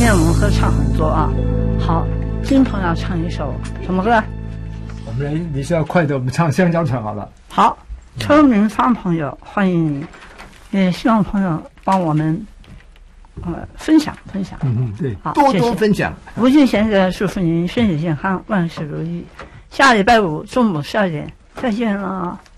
天我们合唱很多啊。好，金鹏要唱一首什么歌？ 我们来，你是要快的，我们唱《香蕉船》好了。 好，邱明芳朋友，欢迎你，也希望朋友帮我们分享。 对， 好， 多多分享。 吴俊贤的祝福您身体健康，万事如意。下礼拜五中午12点再见了。